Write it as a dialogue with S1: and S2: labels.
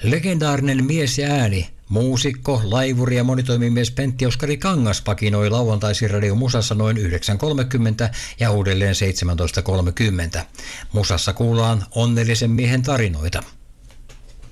S1: Legendaarinen mies ja ääni, muusikko, laivuri ja monitoimimies Pentti Oskari Kangas pakinoi lauantaisin Radio Musassa noin 9.30 ja uudelleen 17.30. Musassa kuullaan onnellisen miehen tarinoita.